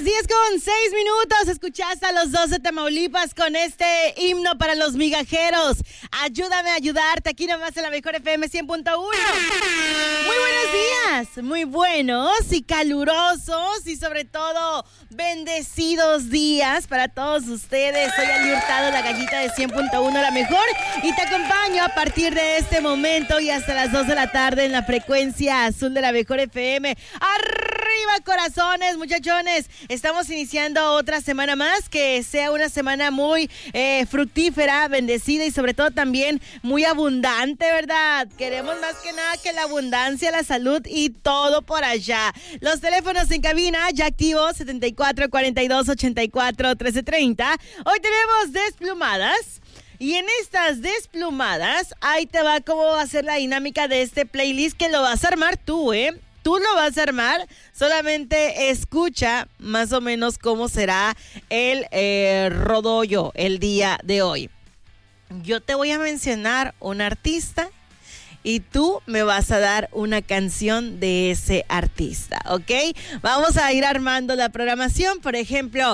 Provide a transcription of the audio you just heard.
Las 10:06, escuchaste a los 12 Tamaulipas con este himno para los migajeros. Ayúdame a ayudarte, aquí nomás en la mejor FM 100.1. Muy buenos días, muy buenos y calurosos y sobre todo bendecidos días para todos ustedes. Soy Ali Hurtado, la gallita de 100.1, la mejor, y te acompaño a partir de este momento y hasta las 2 de la tarde en la frecuencia azul de la mejor FM. ¡Arriba, corazones, muchachones! Estamos iniciando otra semana más, que sea una semana muy fructífera, bendecida y sobre todo también muy abundante, ¿verdad? Queremos más que nada que la abundancia, la salud y todo por allá. Los teléfonos en cabina ya activos, 74 42 84 13 30. Hoy tenemos desplumadas. Y en estas desplumadas, ahí te va cómo va a ser la dinámica de este playlist, que lo vas a armar tú, ¿eh? Tú lo vas a armar, solamente escucha más o menos cómo será el rodollo el día de hoy. Yo te voy a mencionar un artista y tú me vas a dar una canción de ese artista, ¿ok? Vamos a ir armando la programación. Por ejemplo,